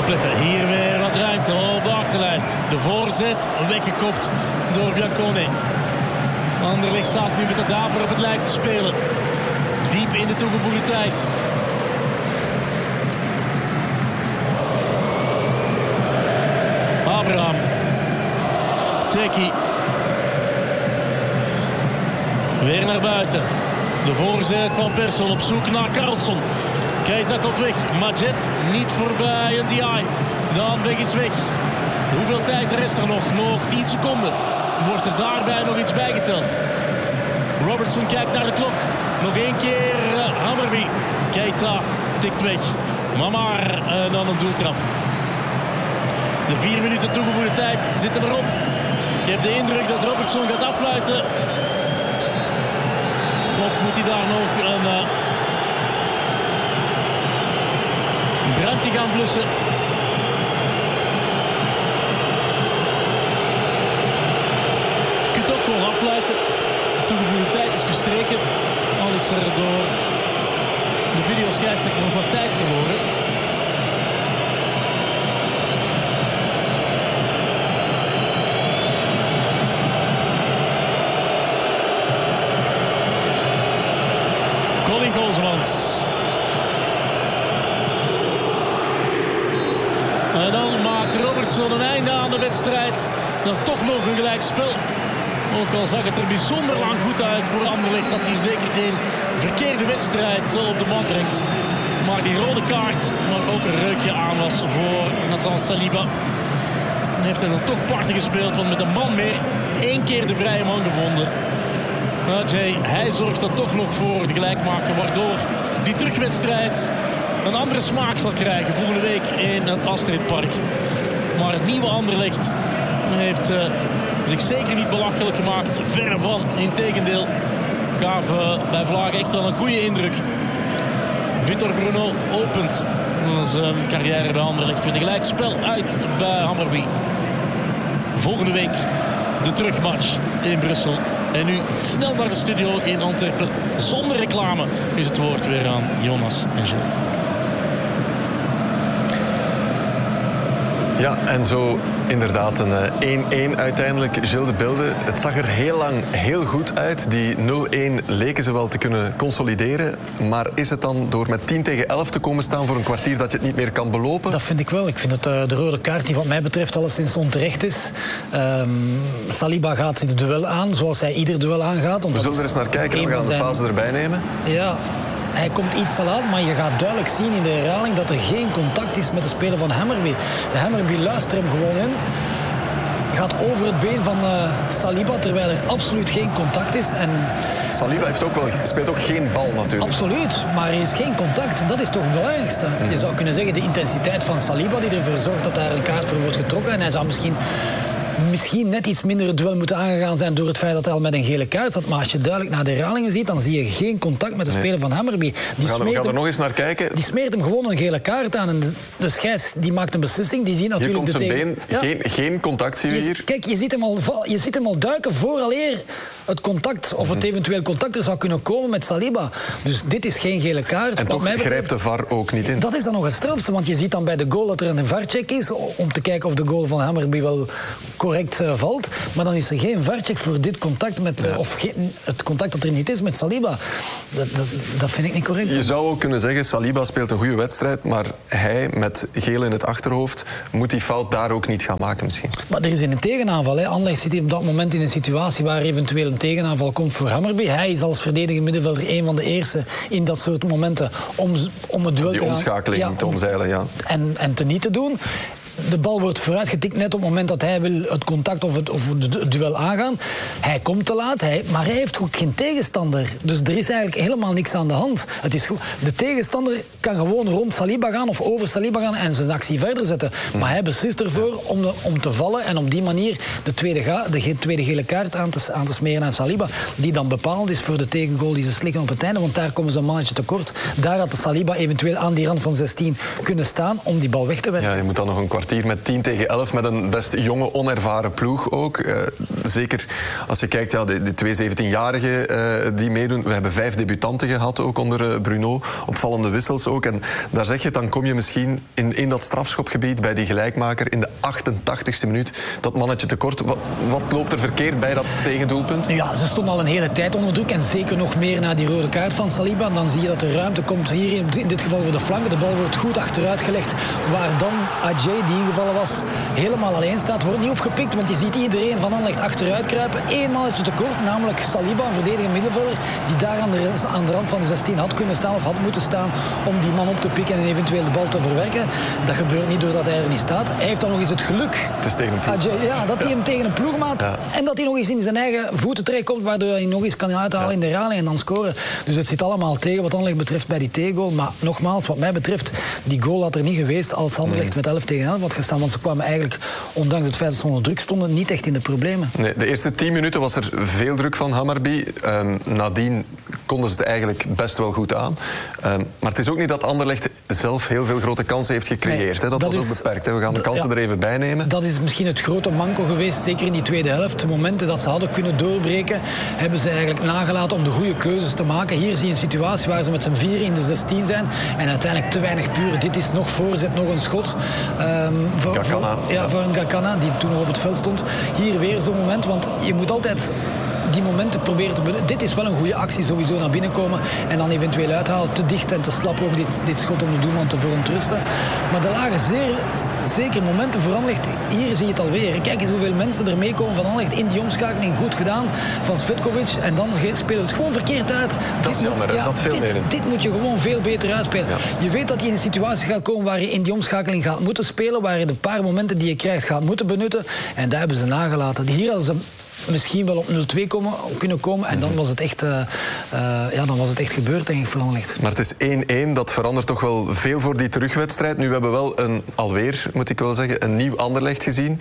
opletten. Hier weer wat ruimte op de achterlijn. De voorzet weggekopt door Biancone. Anderlecht staat nu met de daver op het lijf te spelen. Diep in de toegevoegde tijd. Abraham. Teki. Weer naar buiten. De voorzet van Persson op zoek naar Karlsson. Keita komt weg. Majet niet voorbij. En Diaye. Dan weg is weg. Hoeveel tijd rest er nog? Nog 10 seconden. Wordt er daarbij nog iets bijgeteld? Robertson kijkt naar de klok. Nog 1 keer Hammarby. Keita tikt weg. Mamar dan een doeltrap. De 4 minuten toegevoegde tijd zitten erop. Ik heb de indruk dat Robertson gaat afluiten. Of moet hij daar nog een brandje gaan blussen? Je kunt ook gewoon afluiten. De toegevoegde tijd is verstreken. Al is er door de videoscheidsrechter nog wat tijd verloren. Colin Koolsemans. En dan maakt Robertson een einde aan de wedstrijd. Dan toch nog een gelijkspel. Ook al zag het er bijzonder lang goed uit voor Anderlecht. Dat hier zeker geen verkeerde wedstrijd op de man brengt. Maar die rode kaart, maar ook een reukje aan was voor Nathan Saliba. Heeft hij dan toch parten gespeeld. Want met een man meer 1 keer de vrije man gevonden. Hij zorgt dan toch nog voor de gelijkmaker. Waardoor die terugwedstrijd een andere smaak zal krijgen volgende week in het Astridpark. Maar het nieuwe Anderlecht heeft zich zeker niet belachelijk gemaakt. Verre van, integendeel. Gaven bij Vlagen echt wel een goede indruk. Victor Bruno opent zijn carrière bij Anderlecht met een gelijkspel uit bij Hammarby. Volgende week de terugmatch in Brussel. En nu snel naar de studio in Antwerpen. Zonder reclame is het woord weer aan Jonas en Gilles. Ja, en zo inderdaad een 1-1 uiteindelijk. Gilles de Bilde, het zag er heel lang heel goed uit. Die 0-1 leken ze wel te kunnen consolideren. Maar is het dan door met 10-11 te komen staan voor een kwartier dat je het niet meer kan belopen? Dat vind ik wel. Ik vind het de rode kaart die wat mij betreft alleszins onterecht is. Saliba gaat dit duel aan zoals hij ieder duel aangaat. We zullen er eens naar kijken. We gaan de fase erbij nemen. Ja. Hij komt iets te laat, maar je gaat duidelijk zien in de herhaling dat er geen contact is met de speler van Hammarby. De Hammarby luistert hem gewoon in. Gaat over het been van Saliba, terwijl er absoluut geen contact is. En Saliba speelt ook geen bal natuurlijk. Absoluut, maar er is geen contact. Dat is toch het belangrijkste. Je zou kunnen zeggen de intensiteit van Saliba die ervoor zorgt dat daar een kaart voor wordt getrokken. En hij zou misschien net iets minder het duel moeten aangegaan zijn door het feit dat hij al met een gele kaart zat. Maar als je duidelijk naar de herhalingen ziet, dan zie je geen contact met de speler van Hammarby. We gaan er nog eens naar kijken. Die smeert hem gewoon een gele kaart aan. En de scheids die maakt een beslissing. Die ziet natuurlijk hier komt zijn been. Geen contact zien we hier. Kijk, je ziet hem al duiken vooraleer het contact of het eventueel contact er zou kunnen komen met Saliba. Dus dit is geen gele kaart. En toch grijpt de VAR ook niet in. Dat is dan nog het strafste, want je ziet dan bij de goal dat er een VAR-check is om te kijken of de goal van Hammarby wel correct valt. Maar dan is er geen VAR-check voor dit contact of het contact dat er niet is met Saliba. Dat vind ik niet correct. Je zou ook kunnen zeggen, Saliba speelt een goede wedstrijd, maar hij met geel in het achterhoofd moet die fout daar ook niet gaan maken misschien. Maar er is een tegenaanval. Anderlecht zit op dat moment in een situatie waar eventueel een tegenaanval komt voor Hammarby. Hij is als verdedigende middenvelder een van de eerste in dat soort momenten om het duel die omschakeling te omzeilen, ja. En te niet te doen. De bal wordt vooruitgetikt net op het moment dat hij wil het contact of het duel aangaan. Hij komt te laat, maar hij heeft ook geen tegenstander. Dus er is eigenlijk helemaal niks aan de hand. Het is goed. De tegenstander kan gewoon rond Saliba gaan of over Saliba gaan en zijn actie verder zetten. Maar hij beslist ervoor om te vallen en op die manier de tweede gele kaart aan te smeren aan Saliba. Die dan bepalend is voor de tegengoal die ze slikken op het einde. Want daar komen ze een mannetje tekort. Daar had de Saliba eventueel aan die rand van 16 kunnen staan om die bal weg te werken. Ja, je moet dan nog een kwartier hier met 10 tegen 11, met een best jonge, onervaren ploeg ook. Zeker als je kijkt, ja, de 2 17-jarigen die meedoen. We hebben 5 debutanten gehad ook onder Bruno. Opvallende wissels ook. En daar zeg je, dan kom je misschien in dat strafschopgebied bij die gelijkmaker in de 88ste minuut dat mannetje tekort. Wat loopt er verkeerd bij dat tegendoelpunt? Ja, ze stonden al een hele tijd onder druk en zeker nog meer na die rode kaart van Saliba. En dan zie je dat de ruimte komt hier in dit geval voor de flanken. De bal wordt goed achteruit gelegd, waar dan Adjei, die ingevallen was, helemaal alleen staat. Wordt niet opgepikt, want je ziet iedereen van Anderlecht achteruit kruipen. 1 mannetje tekort, namelijk Saliba, een verdedigende middenvelder, die daar aan de rand van de 16 had kunnen staan of had moeten staan om die man op te pikken en eventueel de bal te verwerken. Dat gebeurt niet doordat hij er niet staat. Hij heeft dan nog eens het geluk. Het is tegen een ploeg. Adjei, ja, dat hij hem tegen een ploegmaat en dat hij nog eens in zijn eigen voeten terechtkomt, waardoor hij nog eens kan uithalen in de herhaling en dan scoren. Dus het zit allemaal tegen wat Anderlecht betreft bij die tegengoal. Maar nogmaals, wat mij betreft, die goal had er niet geweest als Anderlecht met 11 tegen 11 had gestaan. Want ze kwamen eigenlijk, ondanks het feit dat ze onder druk stonden, niet echt in de problemen. Nee, de eerste 10 minuten was er veel druk van Hammarby. Nadien konden ze het eigenlijk best wel goed aan. Maar het is ook niet dat Anderlecht zelf heel veel grote kansen heeft gecreëerd. Nee, dat was ook beperkt. Hè. We gaan de kansen er even bij nemen. Dat is misschien het grote manco geweest, zeker in die tweede helft. De momenten dat ze hadden kunnen doorbreken, hebben ze eigenlijk nagelaten om de goede keuzes te maken. Hier zie je een situatie waar ze met z'n 4 in de 16 zijn en uiteindelijk te weinig puur. Dit is nog voorzet, nog een schot. Voor een Gakana, die toen nog op het veld stond. Hier weer zo'n moment, want je moet altijd die momenten proberen te benutten. Dit is wel een goede actie, sowieso naar binnen komen en dan eventueel uithalen. Te dicht en te slap ook dit schot om de doelman te verontrusten. Maar er lagen zeker momenten voor Anderlecht. Hier zie je het alweer. Kijk eens hoeveel mensen er meekomen van Anderlecht in die omschakeling. Goed gedaan van Svetkovic. En dan spelen ze het gewoon verkeerd uit. Dat is jammer, er zat veel meer in. Dit moet je gewoon veel beter uitspelen. Ja. Je weet dat je in een situatie gaat komen waar je in die omschakeling gaat moeten spelen, waar je de paar momenten die je krijgt gaat moeten benutten. En daar hebben ze nagelaten. Hier hadden ze misschien wel op 0-2 kunnen komen. En dan was het echt, dan was het echt gebeurd, denk ik, voor Anderlecht. Maar het is 1-1. Dat verandert toch wel veel voor die terugwedstrijd. Nu hebben we wel alweer, moet ik wel zeggen, een nieuw Anderlecht gezien.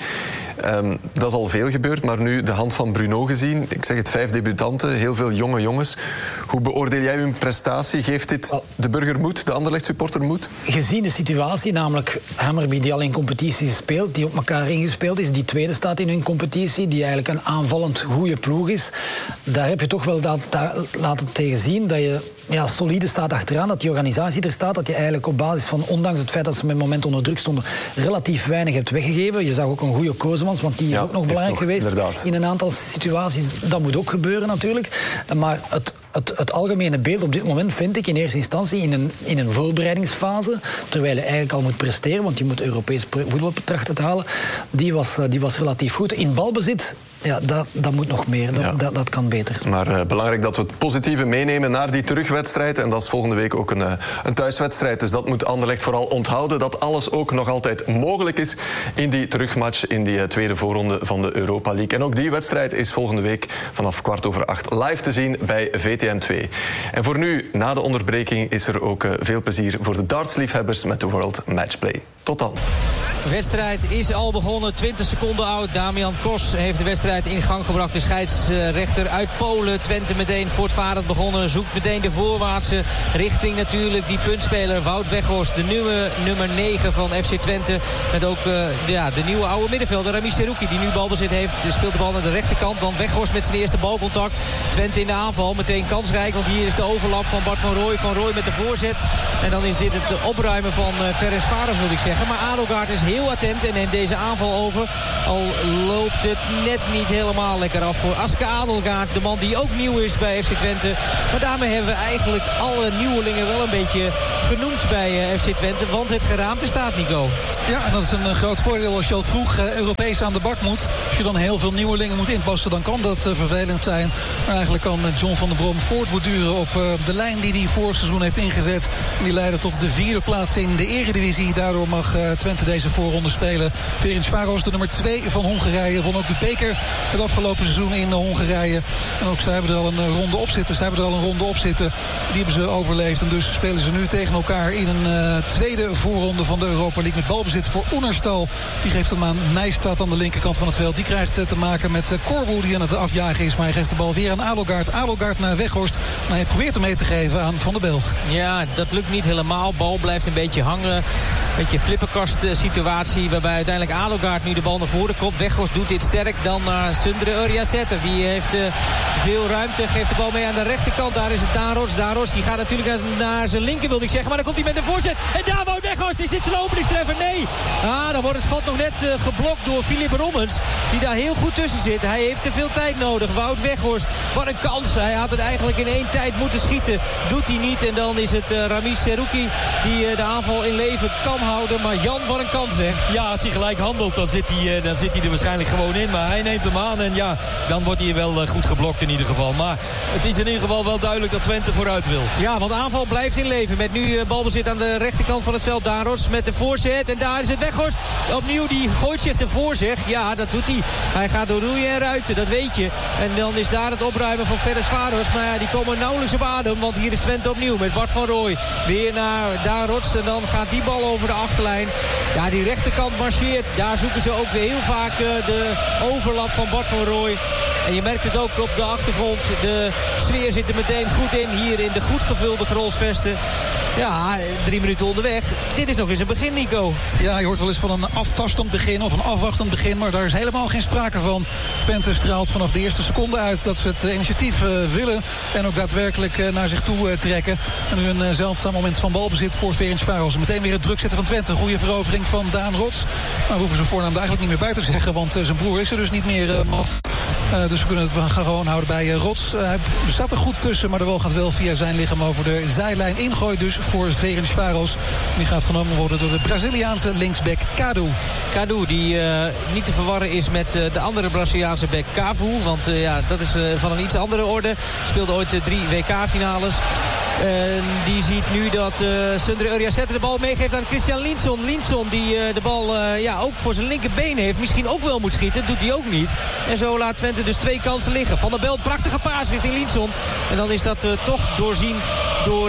Dat is al veel gebeurd, maar nu de hand van Bruno gezien. Ik zeg het, 5 debutanten, heel veel jonge jongens. Hoe beoordeel jij hun prestatie? Geeft dit de burger moed, de Anderlecht-supporter moed? Gezien de situatie, namelijk Hammarby die al in competities speelt, die op elkaar ingespeeld is, die tweede staat in hun competitie, die eigenlijk een aanvallend goede ploeg is, daar heb je toch wel laten tegen zien dat je solide staat achteraan, dat die organisatie er staat, dat je eigenlijk op basis van, ondanks het feit dat ze met het moment onder druk stonden, relatief weinig hebt weggegeven. Je zag ook een goede Kozemans, want die is ook nog belangrijk geweest inderdaad. In een aantal situaties. Dat moet ook gebeuren natuurlijk. Maar het algemene beeld op dit moment vind ik in eerste instantie in een voorbereidingsfase, terwijl je eigenlijk al moet presteren, want je moet Europees voetbal trachten te halen, die was relatief goed. In balbezit, dat moet nog meer. Dat kan beter. Maar belangrijk dat we het positieve meenemen naar die terugwedstrijd. En dat is volgende week ook een thuiswedstrijd. Dus dat moet Anderlecht vooral onthouden. Dat alles ook nog altijd mogelijk is in die terugmatch in die tweede voorronde van de Europa League. En ook die wedstrijd is volgende week vanaf 7:15 live te zien bij VTM2. En voor nu, na de onderbreking, is er ook veel plezier voor de dartsliefhebbers met de World Matchplay. Tot dan. De wedstrijd is al begonnen, 20 seconden oud. Damian Kos heeft de wedstrijd in gang gebracht. De scheidsrechter uit Polen. Twente meteen voortvarend begonnen. Zoekt meteen de voorwaartse richting natuurlijk. Die puntspeler Wout Weghorst. De nieuwe nummer 9 van FC Twente. Met ook de nieuwe oude middenvelder Rami Seruki. Die nu balbezit heeft. Speelt de bal naar de rechterkant. Dan Weghorst met zijn eerste balcontact. Twente in de aanval. Meteen kansrijk. Want hier is de overlap van Bart van Rooij. Van Rooij met de voorzet. En dan is dit het opruimen van Ferencváros, wil ik zeggen. Maar Adelgaard is heel attent en neemt deze aanval over. Al loopt het net niet helemaal lekker af voor Aske Adelgaard. De man die ook nieuw is bij FC Twente. Maar daarmee hebben we eigenlijk alle nieuwelingen wel een beetje genoemd bij FC Twente. Want het geraamte staat, Nico. Ja, en dat is een groot voordeel als je al vroeg Europees aan de bak moet. Als je dan heel veel nieuwelingen moet inpassen, dan kan dat vervelend zijn. Maar eigenlijk kan John van der Brom voortborduren op de lijn die hij vorig seizoen heeft ingezet. En die leidde tot de 4e plaats in de Eredivisie. Daardoor mag Twente deze voorronde spelen. Ferencváros, de nummer 2 van Hongarije, won ook de beker het afgelopen seizoen in Hongarije. En ook zij hebben er al een ronde op zitten. Die hebben ze overleefd. En dus spelen ze nu tegen elkaar in een tweede voorronde van de Europa League met balbezit voor Oenerstal. Die geeft hem aan Nijstad aan de linkerkant van het veld. Die krijgt te maken met Corbu die aan het afjagen is. Maar hij geeft de bal weer aan Adelgaard. Adelgaard naar Weghorst. En hij probeert hem mee te geven aan Van der Belt. Ja, dat lukt niet helemaal. Bal blijft een beetje hangen. Een beetje flipperkast situatie. situatie waarbij uiteindelijk Adelgaard nu de bal naar voren komt. Weghorst doet dit sterk. Dan naar Sundre Urjasetter. Die heeft veel ruimte. Geeft de bal mee aan de rechterkant. Daar is het Daan Rots. Daan Rots die gaat natuurlijk naar zijn linker, wil ik zeggen. Maar dan komt hij met een voorzet. En daar woont Weghorst. Is dit zijn openingstreffer? Nee. Dan wordt het schot nog net geblokt door Philip Rommens. Die daar heel goed tussen zit. Hij heeft te veel tijd nodig. Wout Weghorst. Wat een kans. Hij had het eigenlijk in 1 tijd moeten schieten. Doet hij niet. En dan is het Ramiz Serouki die de aanval in leven kan houden. Maar Jan, wat een kans, hè. Ja, als hij gelijk handelt, dan zit hij er waarschijnlijk gewoon in. Maar hij neemt hem aan en ja, dan wordt hij wel goed geblokt in ieder geval. Maar het is in ieder geval wel duidelijk dat Twente vooruit wil. Ja, want de aanval blijft in leven. Met nu balbezit aan de rechterkant van het veld. Daan Rots met de voorzet. En daar is het Weghorst. Opnieuw, die gooit zich ervoor, zeg. Ja, dat doet hij. Hij gaat door roeien en ruiten, dat weet je. En dan is daar het opruimen van Ferencváros. Maar ja, die komen nauwelijks op adem. Want hier is Twente opnieuw met Bart van Rooij. Weer naar Daan Rots. En dan gaat die bal over de achterlijn. Ja, die rechterkant marcheert. Daar zoeken ze ook weer heel vaak de overlap van Bart van Rooij. En je merkt het ook op de achtergrond. De sfeer zit er meteen goed in. Hier in de goed gevulde Grolsvesten. Ja, 3 minuten onderweg. Dit is nog eens een begin, Nico. Ja, je hoort wel eens van een aftastend begin of een afwachtend begin. Maar daar is helemaal geen sprake van. Twente straalt vanaf de eerste seconde uit dat ze het initiatief willen. En ook daadwerkelijk naar zich toe trekken. En nu een zeldzaam moment van balbezit voor Ferencváros. Meteen weer het druk zetten van Twente. Goede verovering van Daan Rots. Maar we hoeven zijn voornaam er eigenlijk niet meer bij te zeggen. Want zijn broer is er dus niet meer, Mats. Dus we kunnen het gewoon houden bij Rots. Hij staat er goed tussen, maar de bal gaat wel via zijn lichaam over de zijlijn. Ingooi dus voor Ferencváros. Die gaat genomen worden door de Braziliaanse linksback Cadu. Cadu, die niet te verwarren is met de andere Braziliaanse back Cavu. Want dat is van een iets andere orde. Speelde ooit 3 WK-finales. Die ziet nu dat Sundre Urjasetter de bal meegeeft aan Christian Linson. Linson die de bal ook voor zijn linkerbeen heeft. Misschien ook wel moet schieten. Doet hij ook niet. En zo laat Twente dus 2 kansen liggen. Van der Belt, prachtige paas richting Linson. En dan is dat toch doorzien door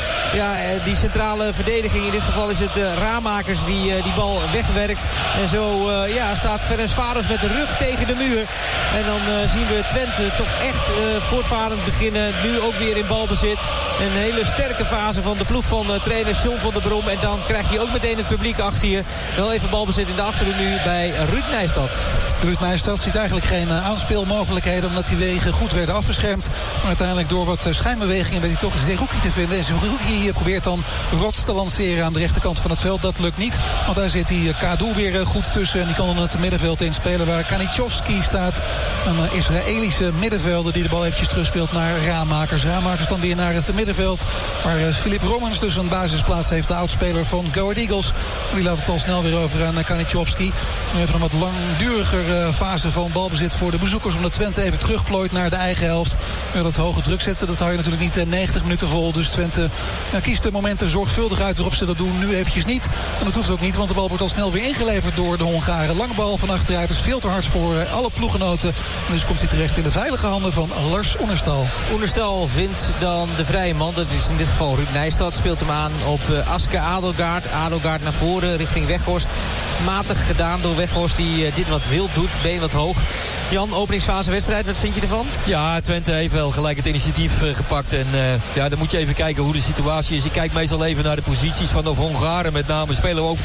die centrale verdediging. In dit geval is het Ramakers die bal wegwerkt. En zo staat Ferencváros met de rug tegen de muur. En dan zien we Twente toch echt voortvarend beginnen. Nu ook weer in balbezit. Een hele sterke fase van de ploeg van trainer John van der Brom. En dan krijg je ook meteen het publiek achter je. Wel even balbezit in de achterhoede nu bij Ruud Nijstad. Ruud Nijstad ziet eigenlijk geen aanspeelmogelijkheden omdat die wegen goed werden afgeschermd. Maar uiteindelijk door wat schijnbewegingen weet hij toch Serouki te vinden. En Serouki probeert dan Rots te lanceren aan de rechterkant van het veld. Dat lukt niet, want daar zit die Cadu weer goed tussen. En die kan dan het middenveld inspelen waar Kanichovski staat. Een Israëlische middenvelder die de bal eventjes terugspeelt naar Ramakers. Ramakers dan weer naar het middenveld waar Philip Rommens dus een basisplaats heeft. De oudspeler van Go Ahead Eagles. Die laat het al snel weer over aan Kanichovski. Nu even een wat langduriger fase van balbezit voor de bezoekers. Omdat Twente even terugplooit naar de eigen helft. Dat hoge druk zetten, dat hou je natuurlijk niet 90 minuten vol. Dus Twente kiest de momenten zorgvuldig uit waarop ze dat doen. Nu eventjes niet. En dat hoeft ook niet, want de bal wordt al snel weer ingeleverd door de Hongaren. Lange bal van achteruit is veel te hard voor alle ploeggenoten. En dus komt hij terecht in de veilige handen van Lars Oenerstal. Oenerstal vindt dan de vrije man. Dat is in dit geval Ruud Nijstad. Speelt hem aan op Aske Adelgaard. Adelgaard naar voren richting Weghorst. Matig gedaan door Weghorst die dit wat wild doet. Been wat hoog. Jan, openingsfase wedstrijd. Wat vind je ervan? Ja, Twente heeft wel gelijk het initiatief gepakt. En dan moet je even kijken hoe de situatie is. Ik kijk meestal even naar de posities van de Hongaren. Met name spelen we ook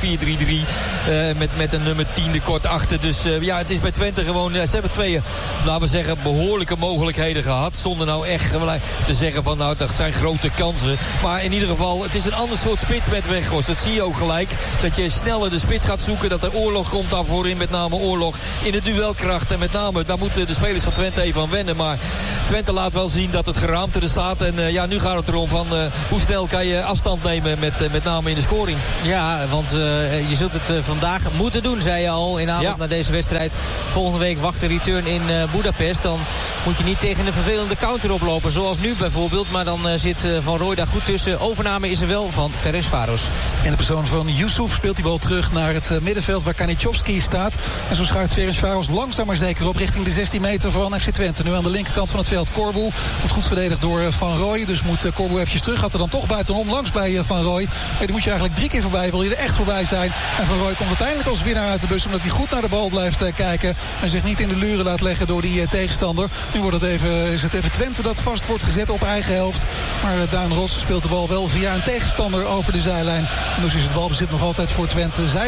4-3-3. Met een nummer 10 kort achter. Dus het is bij Twente gewoon... ze hebben 2, laten we zeggen, behoorlijke mogelijkheden gehad. Zonder nou echt te zeggen van dat zijn grote kansen. Maar in ieder geval, het is een ander soort spits met Weghorst. Dat zie je ook gelijk. Dat je sneller de spits gaat zoeken. Dat er oorlog komt daarvoor in. Met name oorlog in de duelkracht. En met name, daar moeten de spelers van Twente even aan wennen. Maar Twente laat wel zien dat het geraamte er staat. En nu gaat het erom van hoe snel kan je afstand nemen met name in de scoring. Ja, want je zult het vandaag moeten doen, zei je al in aanloop naar deze wedstrijd. Volgende week wacht de return in Budapest. Dan moet je niet tegen een vervelende counter oplopen. Zoals nu bijvoorbeeld. Maar dan zit Van Rooij daar goed tussen. Overname is er wel van Ferencváros. In de persoon van Yusuf speelt die bal terug naar het middenveld waar Kanichovski staat. En zo schuift Ferencváros langzaam maar zeker op richting de 16 meter van FC Twente. Nu aan de linkerkant van het veld Corbu. Wordt goed verdedigd door Van Rooij. Dus moet Corbu eventjes terug. Gaat er dan toch buitenom langs bij Van Rooij. Maar die moet je eigenlijk 3 keer voorbij. Wil je er echt voorbij zijn. En Van Rooij komt uiteindelijk als winnaar uit de bus. Omdat hij goed naar de bal blijft kijken. En zich niet in de luren laat leggen door die tegenstander. Nu is het even Twente dat vast wordt gezet op eigen helft. Maar Daan Rots speelt de bal wel via een tegenstander over de zijlijn. En dus is het balbezit nog altijd voor Twente. Zij het op een wat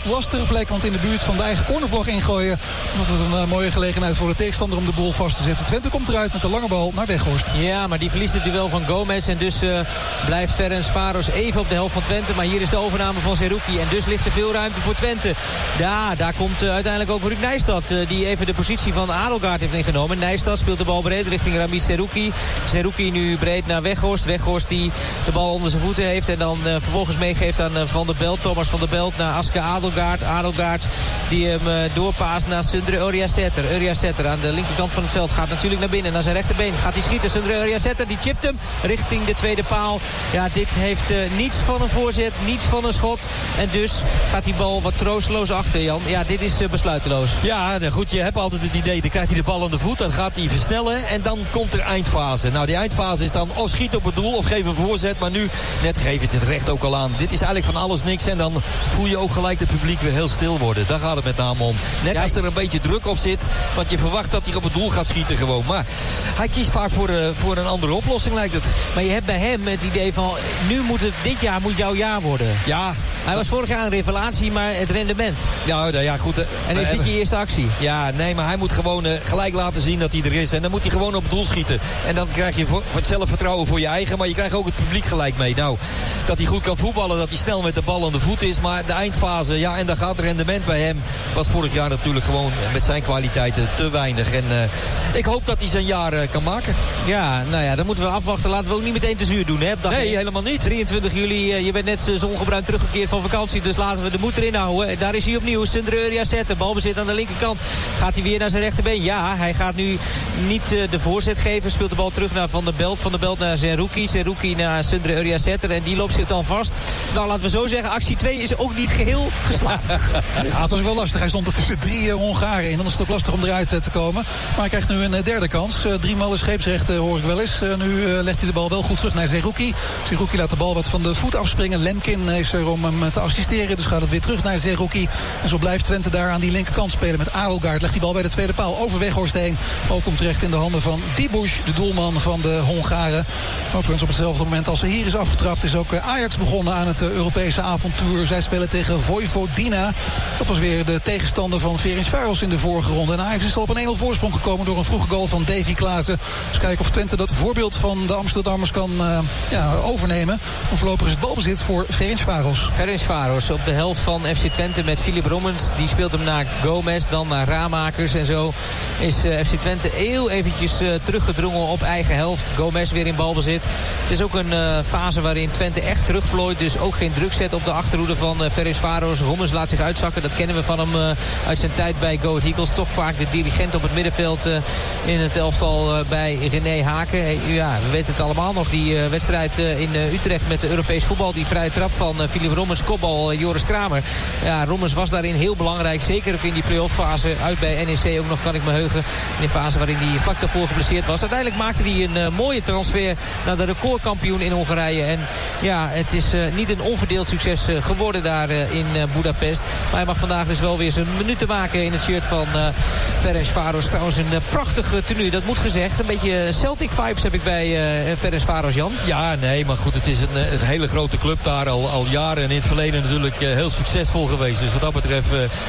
wat lastigere plek. Want in de buurt van de eigen cornervlag ingooien. Dat is een mooie gelegenheid voor de tegenstander om de boel vast te zetten. Twente komt eruit met de lange bal naar Weghorst. Ja, maar die verliest het duel van Gomez. En dus blijft Ferencváros even op de helft van Twente. Maar hier is de overname van Zerouki. En dus ligt er veel ruimte voor Twente. Ja, daar komt uiteindelijk ook Ruud Nijstad. Die even de positie van Adelgaard heeft ingenomen. Nijstad speelt de bal breed richting Ramiz Zerouki. Zerouki nu breed naar Weghorst. Weghorst die de bal onder zijn voeten heeft. En dan vervolgens meegeeft aan Van der Belt. Thomas van der Belt naar Aske Adelgaard. Adelgaard die hem doorpaast naar Sundre Uriassetter. Uriassetter aan de linkerkant van het veld gaat natuurlijk naar binnen. Naar zijn rechterbeen gaat hij schieten. Sundre Uriassetter die chipt hem richting de tweede paal. Ja, dit heeft niets van een voorzet. Niets van een schot. En dus gaat die bal wat troosteloos achter, Jan. Ja, dit is besluiteloos. Ja, goed, je hebt altijd het idee, dan krijgt hij de bal aan de voet, dan gaat hij versnellen en dan komt er eindfase. Nou, die eindfase is dan of schiet op het doel of geef een voorzet, maar nu net geef je het recht ook al aan. Dit is eigenlijk van alles niks en dan voel je ook gelijk het publiek weer heel stil worden. Daar gaat het met name om. Net als er een beetje druk op zit, want je verwacht dat hij op het doel gaat schieten gewoon. Maar hij kiest vaak voor een andere oplossing, lijkt het. Maar je hebt bij hem het idee van, dit jaar moet jouw jaar worden. Ja. Hij was vorig jaar een revelatie, maar het rendement. Ja, goed. En is dit je eerste actie? Ja, nee, maar hij moet gewoon gelijk laten zien dat hij er is. En dan moet hij gewoon op het doel schieten. En dan krijg je het zelfvertrouwen voor je eigen. Maar je krijgt ook het publiek gelijk mee. Nou, dat hij goed kan voetballen, dat hij snel met de bal aan de voet is. Maar de eindfase, ja, en dan gaat het rendement bij hem. Was vorig jaar natuurlijk gewoon met zijn kwaliteiten te weinig. En ik hoop dat hij zijn jaar kan maken. Ja, nou ja, dan moeten we afwachten. Laten we ook niet meteen te zuur doen, hè? Nee, helemaal niet. 23 juli, je bent net zongebruind teruggekeerd van vakantie. Dus laten we de moed erin houden. Daar is hij opnieuw. Sundre Uriassetter. Balbezit aan de linkerkant. Gaat hij weer naar zijn rechterbeen? Ja, hij gaat nu niet de voorzet geven. Speelt de bal terug naar Van der Belt. Van der Belt naar Zerouki. Zerouki naar Sundre Uriassetter. En die loopt zich dan vast. Nou, laten we zo zeggen. Actie 2 is ook niet geheel geslaagd. Ja, het was wel lastig. Hij stond er tussen 3 Hongaren in. Dan is het ook lastig om eruit te komen. Maar hij krijgt nu een derde kans. 3 maal scheepsrecht hoor ik wel eens. Nu legt hij de bal wel goed terug naar Zerouki. Zerouki laat de bal wat van de voet afspringen. Lemkin is er om hem te assisteren. Dus gaat het weer terug naar Zerouki. En zo blijft Twente daar aan die linkerkant spelen met Adelgaard. Legt die bal bij de tweede paal over Weghorst heen. Bal komt terecht in de handen van Dibuš, de doelman van de Hongaren. Overigens op hetzelfde moment als er hier is afgetrapt is ook Ajax begonnen aan het Europese avontuur. Zij spelen tegen Vojvodina. Dat was weer de tegenstander van Ferencváros in de vorige ronde. En Ajax is al op een 1-0 voorsprong gekomen door een vroege goal van Davy Klaassen. Dus kijken of Twente dat voorbeeld van de Amsterdammers kan overnemen. En voorlopig is het balbezit voor Ferencváros. Ferencváros op de helft van FC Twente met Philip Rommens. Die speelt hem naar Gomez, dan naar Ramakers. En zo is FC Twente heel eventjes teruggedrongen op eigen helft. Gomez weer in balbezit. Het is ook een fase waarin Twente echt terugplooit. Dus ook geen druk zet op de achterhoede van Ferencváros. Rommens laat zich uitzakken. Dat kennen we van hem uit zijn tijd bij Go Ahead Eagles. Toch vaak de dirigent op het middenveld in het elftal bij René Haken. Ja, we weten het allemaal nog. Die wedstrijd in Utrecht met de Europees voetbal. Die vrije trap van Philip Rommens, kopbal Joris Kramer. Ja, Rommens was daarin heel belangrijk. Zeker ook in die play-off fase. Uit bij NEC ook nog, kan ik me heugen. In de fase waarin hij vlak daarvoor geblesseerd was. Uiteindelijk maakte hij een mooie transfer naar de recordkampioen in Hongarije. En ja, het is niet een onverdeeld succes geworden daar in Budapest. Maar hij mag vandaag dus wel weer zijn minuten maken in het shirt van Ferencváros. Trouwens een prachtige tenue, dat moet gezegd. Een beetje Celtic vibes heb ik bij Ferencváros, Jan. Ja, nee, maar goed, het is een hele grote club daar al jaren. En in het verleden natuurlijk heel succesvol geweest. Dus wat dat betreft,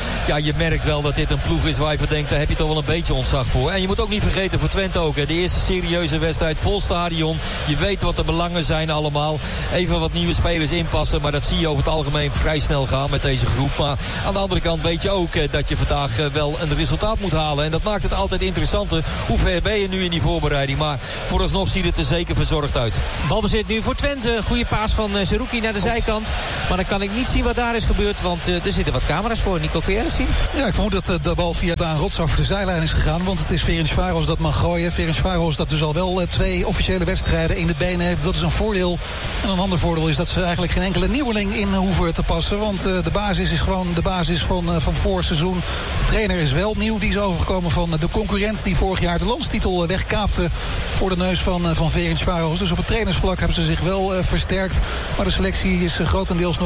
je merkt wel dat dit een ploeg is waar je van denkt, daar heb je toch wel een beetje ontzag voor. En je moet ook niet vergeten voor Twente ook. Hè, de eerste serieuze wedstrijd, vol stadion. Je weet wat de belangen zijn allemaal. Even wat nieuwe spelers inpassen. Maar dat zie je over het algemeen vrij snel gaan met deze groep. Maar aan de andere kant weet je ook dat je vandaag wel een resultaat moet halen. En dat maakt het altijd interessanter. Hoe ver ben je nu in die voorbereiding? Maar vooralsnog ziet het er zeker verzorgd uit. Balbezit nu voor Twente. Goede paas van Zerouki naar de zijkant. Maar dan kan ik niet zien wat daar is gebeurd. Want er zitten wat camera's voor. Nico, kun jij dat zien? Ja, ik vermoed dat de bal via Daan Rots over de zijlijn is gegaan. Want het is Ferencváros dat mag gooien. Ferencváros dat dus al wel 2 officiële wedstrijden in de benen heeft. Dat is een voordeel. En een ander voordeel is dat ze eigenlijk geen enkele nieuweling in hoeven te passen. Want de basis is gewoon de basis van vorig seizoen. De trainer is wel nieuw. Die is overgekomen van de concurrent die vorig jaar de landstitel wegkaapte voor de neus van Ferencváros. Dus op het trainersvlak hebben ze zich wel versterkt. Maar de selectie is grotendeels nog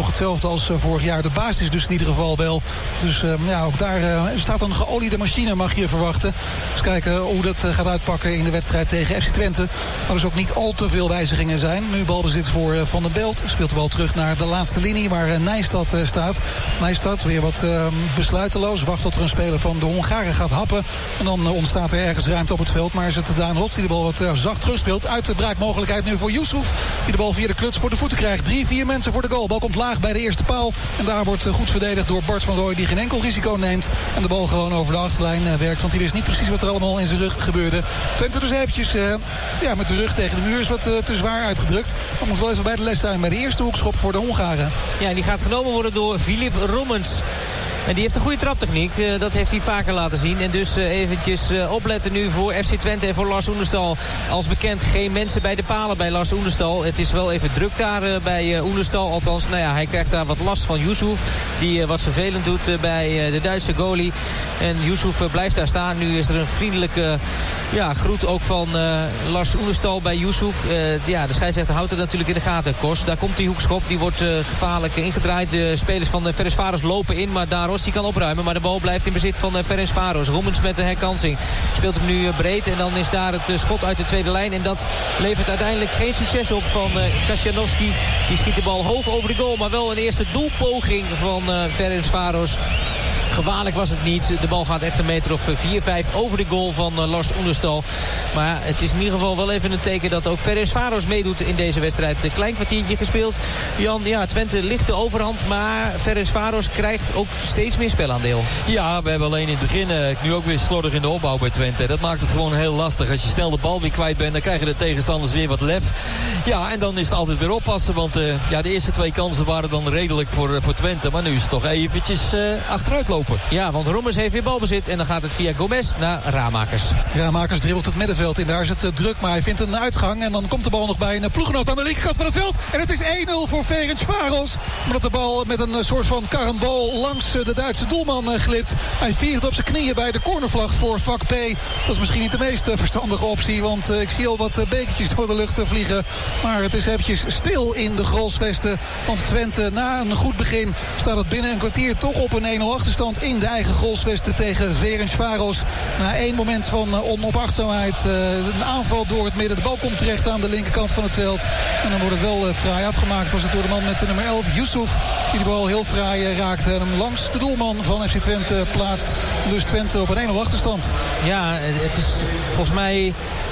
hetzelfde als vorig jaar. De basis dus in ieder geval wel. Dus ook daar staat een geoliede machine, mag je verwachten. Dus kijken hoe dat gaat uitpakken in de wedstrijd tegen FC Twente. Maar dus ook niet al te veel wijzigingen zijn. Nu balbezit voor Van den Belt. Speelt de bal terug naar de laatste linie waar Nijstad staat. Nijstad weer wat besluiteloos. Wacht tot er een speler van de Hongaren gaat happen. En dan ontstaat er ergens ruimte op het veld. Maar is het Daan Rots die de bal wat zacht terugspeelt. Uit de braakmogelijkheid nu voor Yusuf. Die de bal via de kluts voor de voeten krijgt. 3-4 mensen voor de goal. Bal komt laag bij de eerste paal. En daar wordt goed verdedigd door Bart van Rooij, die geen enkel risico neemt. En de bal gewoon over de achterlijn werkt. Want hij wist niet precies wat er allemaal in zijn rug gebeurde. Twente dus eventjes met de rug tegen de muur is wat te zwaar uitgedrukt. Maar moet wel even bij de les zijn bij de eerste hoekschop voor de Hongaren. Ja, die gaat genomen worden door Filip Roemens. En die heeft een goede traptechniek. Dat heeft hij vaker laten zien. En dus eventjes opletten nu voor FC Twente en voor Lars Oenerstal. Als bekend geen mensen bij de palen bij Lars Oenerstal. Het is wel even druk daar bij Oenerstal. Althans, hij krijgt daar wat last van Yusuf. Die wat vervelend doet bij de Duitse goalie. En Yusuf blijft daar staan. Nu is er een vriendelijke groet ook van Lars Oenerstal bij Yusuf. De scheidsrechter houdt het natuurlijk in de gaten. Kos, daar komt die hoekschop. Die wordt gevaarlijk ingedraaid. De spelers van Ferencváros lopen in, maar daar die kan opruimen, maar de bal blijft in bezit van Ferencváros. Roemens met de herkansing. Speelt hem nu breed en dan is daar het schot uit de tweede lijn. En dat levert uiteindelijk geen succes op van Kasjanovski. Die schiet de bal hoog over de goal, maar wel een eerste doelpoging van Ferencváros. Gevaarlijk was het niet. De bal gaat echt een meter of 4-5 over de goal van Lars Oenerstal. Maar het is in ieder geval wel even een teken dat ook Ferencváros meedoet in deze wedstrijd. Klein kwartiertje gespeeld. Jan, Twente ligt de overhand, maar Ferencváros krijgt ook steeds meer spelaandeel. Ja, we hebben alleen in het begin nu ook weer slordig in de opbouw bij Twente. Dat maakt het gewoon heel lastig. Als je snel de bal weer kwijt bent, dan krijgen de tegenstanders weer wat lef. Ja, en dan is het altijd weer oppassen, want de eerste 2 kansen waren dan redelijk voor Twente. Maar nu is het toch eventjes achteruit lopen. Ja, want Roemers heeft weer balbezit en dan gaat het via Gomez naar Ramakers. Ramakers dribbelt het middenveld in. Daar is het druk, maar hij vindt een uitgang. En dan komt de bal nog bij een ploeggenoot aan de linkerkant van het veld. En het is 1-0 voor Ferencváros. Omdat de bal met een soort van karambol langs de Duitse doelman glipt. Hij viert op zijn knieën bij de cornervlag voor vak B. Dat is misschien niet de meest verstandige optie, want ik zie al wat bekertjes door de lucht vliegen. Maar het is eventjes stil in de Grolsvesten. Want Twente, na een goed begin, staat het binnen een kwartier toch op een 1-0 achterstand in de eigen Grolsvesten tegen Ferencváros. Na 1 moment van onopachtzaamheid. Een aanval door het midden. De bal komt terecht aan de linkerkant van het veld. En dan wordt het wel fraai afgemaakt. Was het door de man met de nummer 11, Yusuf. Die de bal heel fraai raakte. En hem langs de doelman van FC Twente plaatst. Dus Twente op een 1-0 achterstand. Ja, het is volgens mij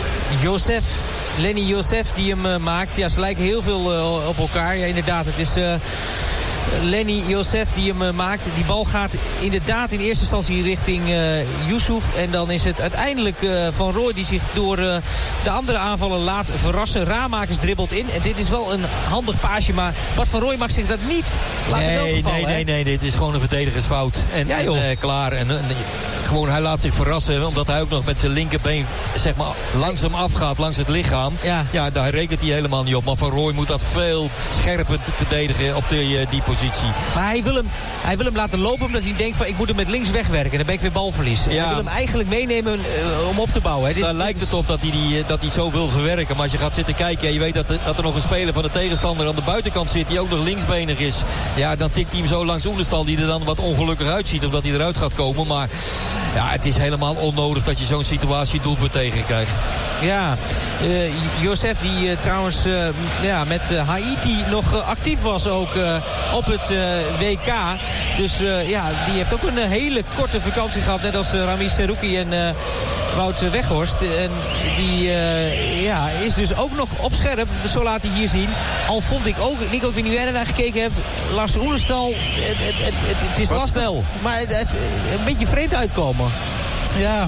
Lenny Josef die hem maakt. Ja, ze lijken heel veel op elkaar. Ja, inderdaad, het is Lenny Josef die hem maakt. Die bal gaat inderdaad in eerste instantie richting Yusuf. En dan is het uiteindelijk Van Rooij die zich door de andere aanvallen laat verrassen. Ramakers dribbelt in. En dit is wel een handig paasje. Maar Bart Van Rooij mag zich dat niet laten welgevallen. Nee, dit is gewoon een verdedigersfout. En klaar. En gewoon, hij laat zich verrassen. Omdat hij ook nog met zijn linkerbeen zeg maar langzaam afgaat langs het lichaam. Ja, daar rekent hij helemaal niet op. Maar Van Rooij moet dat veel scherper verdedigen op die positie. Maar hij wil hem laten lopen omdat hij denkt van ik moet hem met links wegwerken. Dan ben ik weer balverlies. Hij wil hem eigenlijk meenemen om op te bouwen. Daar lijkt het op dat hij zo wil verwerken. Maar als je gaat zitten kijken en je weet dat er nog een speler van de tegenstander aan de buitenkant zit die ook nog linksbenig is. Ja, dan tikt hij hem zo langs Oenerstal die er dan wat ongelukkig uitziet omdat hij eruit gaat komen. Maar ja, het is helemaal onnodig dat je zo'n situatie doelpunt tegen krijgt. Ja, Josef die trouwens met Haiti nog actief was ook op het WK. Dus die heeft ook een hele korte vakantie gehad. Net als Rami Serouki en Wout Weghorst. En die is dus ook nog op scherp. Zo laat hij hier zien. Al vond ik ook, Nico, ik weet niet wie jij naar gekeken hebt. Lars Oenerstal, het is lastig. Snel. Maar het een beetje vreemd uitkomen. Ja.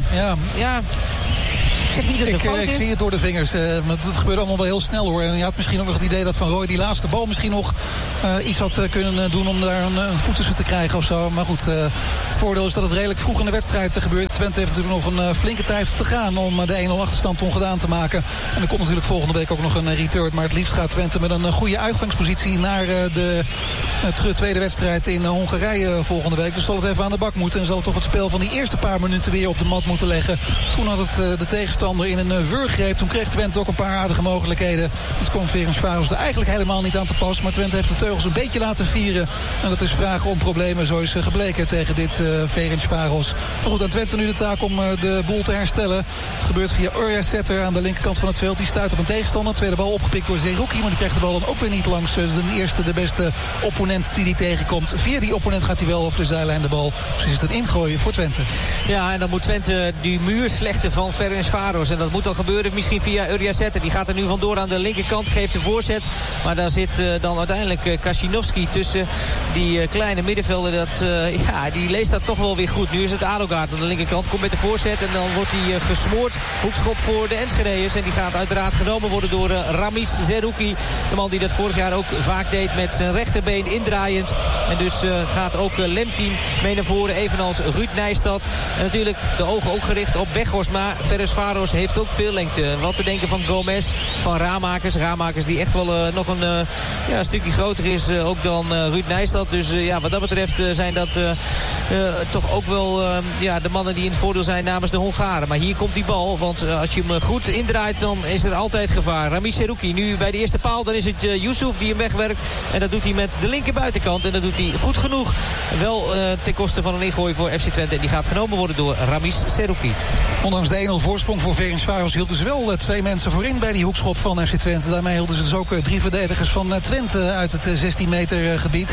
Ik zeg niet dat het fout is. Ik zie het door de vingers. Het gebeurt allemaal wel heel snel hoor. En je had misschien ook nog het idee dat Van Rooij die laatste bal misschien nog iets had kunnen doen om daar een voet tussen te krijgen of zo. Maar goed, het voordeel is dat het redelijk vroeg in de wedstrijd gebeurt. Twente heeft natuurlijk nog een flinke tijd te gaan om de 1-0 achterstand ongedaan te maken. En er komt natuurlijk volgende week ook nog een return. Maar het liefst gaat Twente met een goede uitgangspositie naar de tweede wedstrijd in Hongarije volgende week. Dus zal het even aan de bak moeten. En zal het toch het spel van die eerste paar minuten weer op de mat moeten leggen. Toen had het de tegenstander tegenstander in een wurggreep. Toen kreeg Twente ook een paar aardige mogelijkheden. Het kwam Ferencváros er eigenlijk helemaal niet aan te pas. Maar Twente heeft de teugels een beetje laten vieren. En dat is vragen om problemen, zo is gebleken tegen dit Ferencváros. Maar goed, aan Twente nu de taak om de boel te herstellen. Het gebeurt via Urjasetter aan de linkerkant van het veld. Die stuit op een tegenstander. Tweede bal opgepikt door Zerouki. Maar die krijgt de bal dan ook weer niet langs de beste opponent die tegenkomt. Via die opponent gaat hij wel over de zijlijn de bal. Dus is het een ingooien voor Twente. Ja, en dan moet Twente die muur slechten van Ferencváros. En dat moet dan gebeuren misschien via Urjasetter. Die gaat er nu vandoor aan de linkerkant. Geeft de voorzet. Maar daar zit dan uiteindelijk Kassinovski tussen. Die kleine middenvelder. Die leest dat toch wel weer goed. Nu is het Adelgaard aan de linkerkant. Komt met de voorzet. En dan wordt hij gesmoord. Hoekschop voor de Enschede'ers. En die gaat uiteraard genomen worden door Ramiz Zerouki. De man die dat vorig jaar ook vaak deed met zijn rechterbeen indraaiend. En dus gaat ook Lemkin mee naar voren. Evenals Ruud Nijstad. En natuurlijk de ogen ook gericht op Weghorst. Maar Ferencváros heeft ook veel lengte. Wat te denken van Gomez, van Ramakers. Ramakers die echt wel nog een stukje groter is ook dan Ruud Nijstad. Dus wat dat betreft zijn dat toch ook wel de mannen die in het voordeel zijn namens de Hongaren. Maar hier komt die bal. Want als je hem goed indraait, dan is er altijd gevaar. Ramiz Zerouki nu bij de eerste paal. Dan is het Yusuf die hem wegwerkt. En dat doet hij met de linker buitenkant. En dat doet hij goed genoeg. Wel ten koste van een ingooi voor FC Twente. En die gaat genomen worden door Ramiz Zerouki. Ondanks de 1-0 voorsprong voor Ferencváros hielden ze wel 2 mensen voorin bij die hoekschop van FC Twente. Daarmee hielden ze dus ook 3 verdedigers van Twente uit het 16 meter gebied.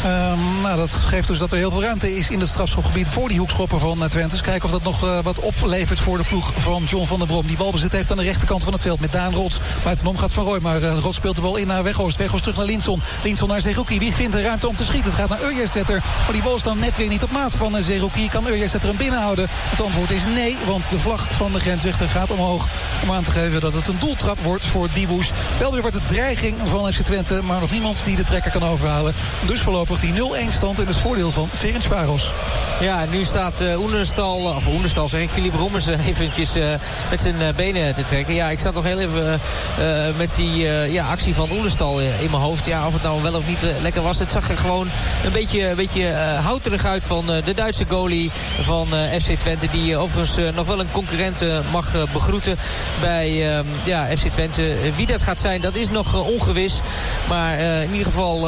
Dat geeft dus dat er heel veel ruimte is in het strafschopgebied voor die hoekschoppen van Twente. Dus kijken of dat nog wat oplevert voor de ploeg van John van der Brom. Die balbezit heeft aan de rechterkant van het veld met Daan Rots. Buitenom gaat Van Rooij, maar Rots speelt de bal in naar Weghorst. Weghorst terug naar Linson. Linson naar Zerouki. Wie vindt de ruimte om te schieten? Het gaat naar Urjasetter. Maar die bal is dan net weer niet op maat van Zerouki. Kan Urjasetter hem binnenhouden? Het antwoord is nee, want de vlag van de grensrechter gaat omhoog om aan te geven dat het een doeltrap wordt voor Dibuš. Wel weer wordt het dreiging van FC Twente, maar nog niemand die de trekker kan overhalen. En dus voorlopig die 0-1 stand in het voordeel van Ferencváros. Ja, nu staat Oenerstal, zeg ik, Philippe Roemers eventjes met zijn benen te trekken. Ja, ik zat nog heel even met die actie van Oenerstal in mijn hoofd. Ja, of het nou wel of niet lekker was. Het zag er gewoon een beetje houterig uit van de Duitse goalie van FC Twente. Die overigens nog wel een concurrent mag begroeten bij FC Twente. Wie dat gaat zijn, dat is nog ongewis. Maar in ieder geval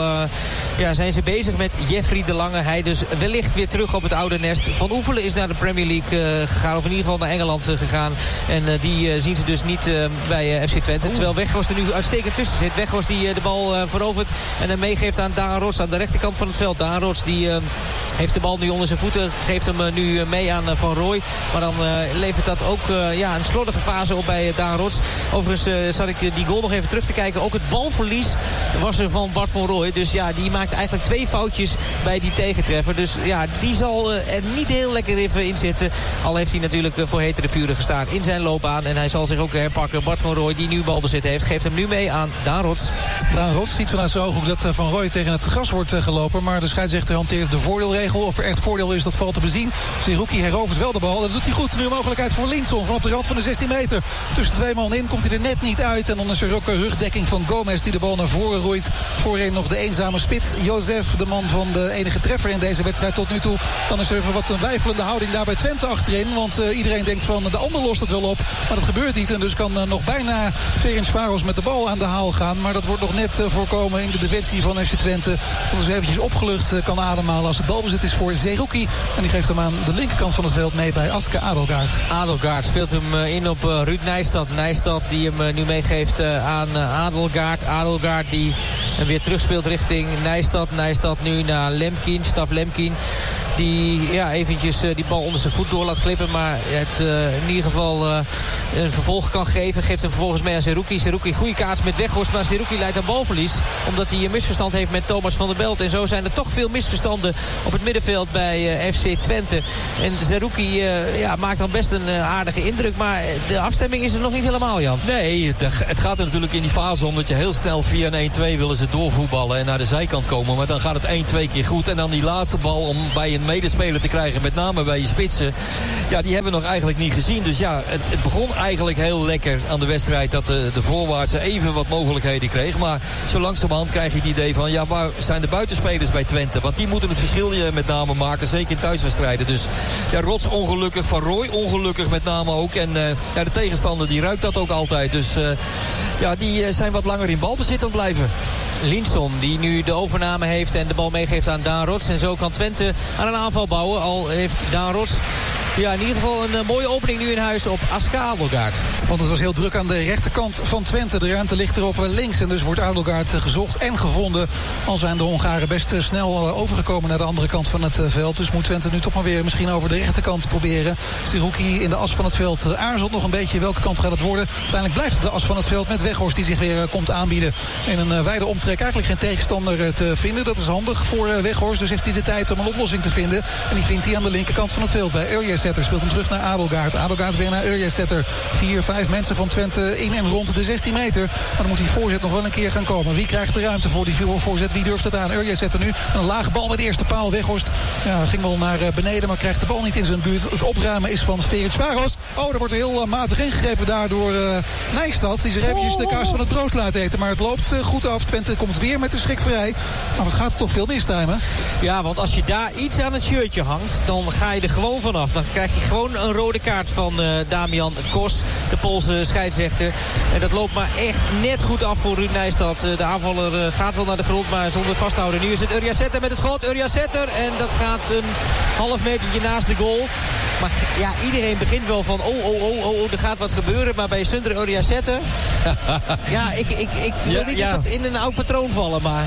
zijn ze bezig met Jeffrey de Lange. Hij dus wellicht weer terug op het oude nest. Van Oefelen is naar de Premier League gegaan. Of in ieder geval naar Engeland gegaan. En die zien ze dus niet bij FC Twente. Terwijl Weghorst er nu uitstekend tussen zit. Weghorst die de bal verovert en hem meegeeft aan Daan Rots aan de rechterkant van het veld. Daan Rots die heeft de bal nu onder zijn voeten. Geeft hem nu mee aan Van Rooij. Maar dan levert dat ook een slordige fase op bij Daan Rots. Overigens zat ik die goal nog even terug te kijken. Ook het balverlies was er van Bart van Rooij. Dus ja, die maakt eigenlijk 2 foutjes bij die tegentreffer. Dus ja, die zal er niet heel lekker even in zitten. Al heeft hij natuurlijk voor hetere vuren gestaan in zijn loopbaan. En hij zal zich ook herpakken. Bart van Rooij, die nu balbezit heeft, geeft hem nu mee aan Daan Rots. Daan Rots ziet vanuit zijn ooghoek dat Van Rooij tegen het gras wordt gelopen. Maar de scheidsrechter hanteert de voordeelregel. Of er echt voordeel is, dat valt te bezien. Zerouki herovert wel de bal. Dat doet hij goed. Nu een mogelijkheid voor Linson van op de rand van de 16 meter. Tussen 2 man in komt hij er net niet uit. En dan is er ook een rugdekking van Gomez die de bal naar voren roeit. Voorin nog de eenzame spits. Jozef, de man van de enige treffer in deze wedstrijd tot nu toe. Dan is er even wat een weifelende houding daar bij Twente achterin. Want iedereen denkt van de ander lost het wel op. Maar dat gebeurt niet. En dus kan nog bijna Ferencváros met de bal aan de haal gaan. Maar dat wordt nog net voorkomen in de defensie van FC Twente. Dat is eventjes opgelucht kan ademhalen als het balbezit is voor Zerouki. En die geeft hem aan de linkerkant van het veld mee bij Aske Adelgaard. Adelgaard speelt hem in op Ruud Nijstad. Nijstad die hem nu meegeeft aan Adelgaard. Adelgaard die hem weer terugspeelt richting Nijstad. Nijstad nu naar Lemkin. Staf Lemkin. Die eventjes die bal onder zijn voet door laat glippen. Maar het in ieder geval een vervolg kan geven. Geeft hem vervolgens mee aan Zerouki. Zerouki goede kaats met Weghorst. Maar Zerouki leidt aan balverlies. Omdat hij een misverstand heeft met Thomas van der Belt. En zo zijn er toch veel misverstanden op het middenveld bij FC Twente. En Zerouki maakt dan best een aardige indruk. Maar de afstemming is er nog niet helemaal, Jan. Nee, het gaat er natuurlijk in die fase om dat je heel snel via een 1-2 willen ze doorvoetballen en naar de zijkant komen. Maar dan gaat het 1-2 keer goed. En dan die laatste bal om bij een medespeler te krijgen, met name bij je spitsen. Ja, die hebben we nog eigenlijk niet gezien. Dus ja, het begon eigenlijk heel lekker aan de wedstrijd dat de voorwaartse even wat mogelijkheden kreeg. Maar zo langzamerhand krijg je het idee van, ja, waar zijn de buitenspelers bij Twente? Want die moeten het verschil met name maken, zeker in thuiswedstrijden. Dus ja, Rots ongelukkig, Van Rooij ongelukkig met name ook. En ja, de tegenstander die ruikt dat ook altijd. Dus ja, die zijn wat langer in balbezit aan het blijven. Linson die nu de overname heeft en de bal meegeeft aan Daan Rots. En zo kan Twente aan een aanval bouwen. Al heeft Daan Rots ja, in ieder geval een mooie opening nu in huis op Aske Adelgaard. Want het was heel druk aan de rechterkant van Twente. De ruimte ligt er op links en dus wordt Adelgaard gezocht en gevonden. Al zijn de Hongaren best snel overgekomen naar de andere kant van het veld. Dus moet Twente nu toch maar weer misschien over de rechterkant proberen. Seruki in de as van het veld aarzelt nog een beetje. Welke kant gaat het worden? Uiteindelijk blijft het de as van het veld met Weghorst die zich weer komt aanbieden. In een wijde omtrek eigenlijk geen tegenstander te vinden. Dat is handig voor Weghorst. Dus heeft hij de tijd om een oplossing te vinden. En die vindt hij aan de linkerkant van het veld bij Urjesetter. Speelt hem terug naar Adelgaard. Adelgaard weer naar Urjesetter. 4-5 mensen van Twente in en rond de 16 meter. Maar dan moet die voorzet nog wel een keer gaan komen. Wie krijgt de ruimte voor die voorzet? Wie durft het aan? Urjesetter nu. Een lage bal met de eerste paal. Weghorst ging wel naar beneden, maar krijgt de bal niet in zijn buurt. Het opruimen is van Ferencvaros. Oh, er wordt heel matig ingegrepen daardoor Nijstad. Die zich eventjes de kaas van het brood laat eten. Maar het loopt goed af. Twente komt weer met de schrik vrij. Maar wat gaat er toch veel mis, Tijmen? Ja, want als je daar iets aan het shirtje hangt, dan ga je er gewoon vanaf. Dan krijg je gewoon een rode kaart van Damian Kos, de Poolse scheidsrechter. En dat loopt maar echt net goed af voor Ruud Nijstad. De aanvaller gaat wel naar de grond, maar zonder vasthouden. Nu is het Urjesetter met het schot. Urjesetter. En dat gaat een half metertje naast de goal. Maar ja, iedereen begint wel van er gaat wat gebeuren. Maar bij Sundre Urjesetter... ja, ik wil niet in een oud patroon vallen, maar...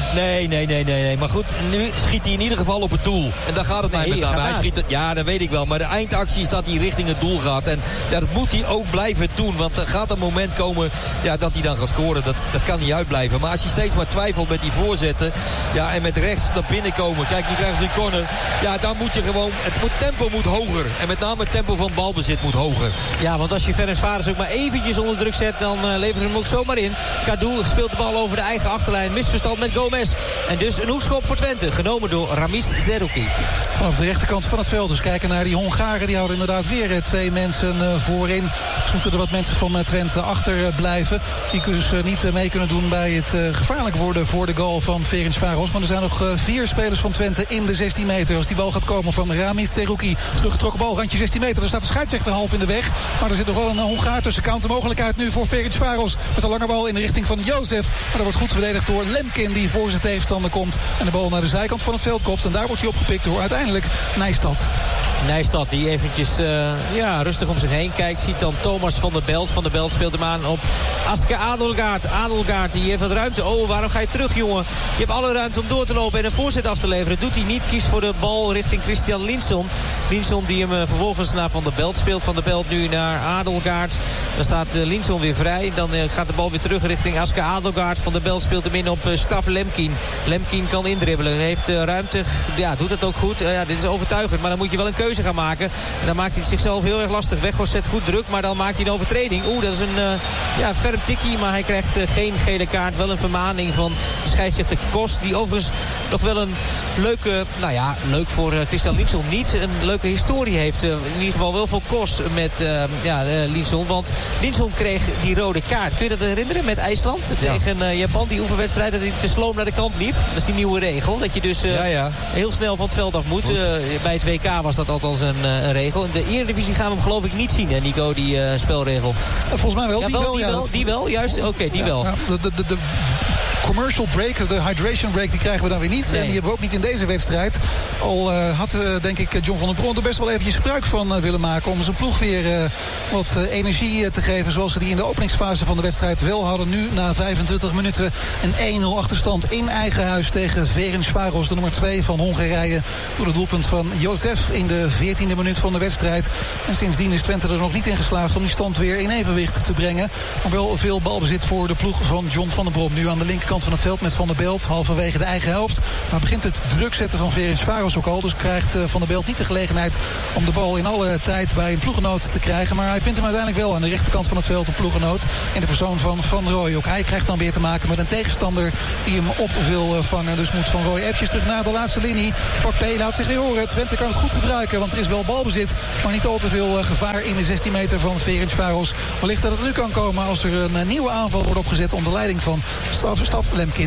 Nee. Maar goed, nu schiet hij in ieder geval op het doel. En daar gaat het mij met name. Hij schiet, ja, dat weet ik wel. Maar de eindactie is dat hij richting het doel gaat. En ja, dat moet hij ook blijven doen. Want er gaat een moment komen dat hij dan gaat scoren. Dat kan niet uitblijven. Maar als hij steeds maar twijfelt met die voorzetten... ja, en met rechts naar binnen komen. Kijk, nu krijgen ze een corner. Ja, dan moet je gewoon... Het tempo moet hoger. En met name het tempo van balbezit moet hoger. Ja, want als je Ferencvaros ook maar eventjes onder druk zet... dan leveren ze hem ook zomaar in. Kadou speelt de bal over de eigen achterlijn. Misverstand met Gomez. En dus een hoekschop voor Twente. Genomen door Ramiz Seruki. Vanaf de rechterkant van het veld. Dus kijken naar die Hongaren. Die houden inderdaad weer 2 mensen voorin. Dus moeten er wat mensen van Twente achterblijven. Die dus niet mee kunnen doen bij het gevaarlijk worden voor de goal van Ferencvaros. Maar er zijn nog 4 spelers van Twente in de 16 meter. Als die bal gaat komen van Ramiz Seruki. Teruggetrokken bal, randje 16 meter. Er staat de scheidsrechter half in de weg. Maar er zit nog wel een Hongaar tussen. Countermogelijkheid nu voor Ferencvaros. Met een lange bal in de richting van Jozef. Maar dat wordt goed verdedigd door Lemkin die voor zijn tegenstander komt. En de bal naar de zijkant van het veld kopt. En daar wordt hij opgepikt door uiteindelijk Nijstad. Nijstad die eventjes rustig om zich heen kijkt. Ziet dan Thomas van der Belt. Van der Belt speelt hem aan op Aske Adelgaard. Adelgaard die heeft wat ruimte. Oh, waarom ga je terug, jongen? Je hebt alle ruimte om door te lopen en een voorzet af te leveren. Doet hij niet. Kiest voor de bal richting Christian Linson. Linson die hem vervolgens naar Van der Belt speelt. Van der Belt nu naar Adelgaard. Dan staat Linson weer vrij. Dan gaat de bal weer terug richting Aske Adelgaard. Van der Belt speelt hem in op Stav Lemkin. Lemkin kan indribbelen. Heeft ruimte. Ja, doet het ook goed. Dit is overtuigend. Maar dan moet je wel een keuze gaan maken. En dan maakt hij het zichzelf heel erg lastig. Weghorst zet goed druk. Maar dan maakt hij een overtreding. Dat is een ferm tikkie. Maar hij krijgt geen gele kaart. Wel een vermaning van scheidsrechter Kos. Die overigens nog wel een leuke... leuk voor Christian Linson niet. Een leuke historie heeft. In ieder geval wel voor Kos met Linson. Want Linson kreeg die rode kaart. Kun je dat herinneren met IJsland? Tegen Japan. Die oefenwedstrijd dat hij te sloom naar de kant liep. Dat is die nieuwe regel. Dat je dus heel snel van het veld af moet. Bij het WK was dat althans een regel. In de Eredivisie gaan we hem geloof ik niet zien, hè, Nico, die spelregel. Volgens mij wel. Die wel, juist. Oké, die wel. Ja, de commercial break, de hydration break, die krijgen we dan weer niet. Nee. En die hebben we ook niet in deze wedstrijd. Al had, denk ik, John van den Bron er best wel eventjes gebruik van willen maken om zijn ploeg weer wat energie te geven. Zoals ze die in de openingsfase van de wedstrijd wel hadden. Nu, na 25 minuten, een 1-0 achterstand in eigen huis tegen Ferencvaros, de nummer 2 van Hongarije. Door het doelpunt van Jozef in de 14e minuut van de wedstrijd. En sindsdien is Twente er nog niet in geslaagd om die stand weer in evenwicht te brengen. Maar wel veel balbezit voor de ploeg van John van den Bron. Nu aan de linkerkant linkerkant van het veld met Van der Beelt. Halverwege de eigen helft. Maar begint het druk zetten van Ferencváros ook al. Dus krijgt Van der Beelt niet de gelegenheid om de bal in alle tijd bij een ploeggenoot te krijgen. Maar hij vindt hem uiteindelijk wel aan de rechterkant van het veld een ploeggenoot. In de persoon van Van Rooij. Ook hij krijgt dan weer te maken met een tegenstander die hem op wil vangen. Dus moet Van Rooij eventjes terug naar de laatste linie. Vak P laat zich weer horen. Twente kan het goed gebruiken, want er is wel balbezit. Maar niet al te veel gevaar in de 16 meter van Ferencváros. Wellicht dat het nu kan komen als er een nieuwe aanval wordt opgezet onder leiding van Staf Lemkin.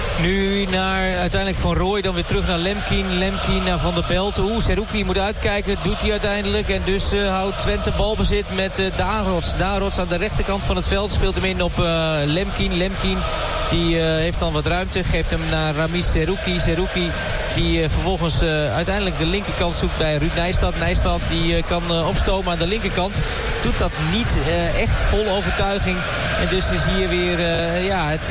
Nu naar uiteindelijk Van Rooij, dan weer terug naar Lemkin. Lemkin naar Van der Belt. Seruki moet uitkijken, doet hij uiteindelijk. En dus houdt Twente balbezit met Daarots. Daarots aan de rechterkant van het veld speelt hem in op Lemkin. Lemkin die heeft dan wat ruimte, geeft hem naar Ramiz Seruki. Seruki die vervolgens uiteindelijk de linkerkant zoekt bij Ruud Nijstad. Nijstad die kan opstomen aan de linkerkant. Doet dat niet echt vol overtuiging. En dus is hier weer het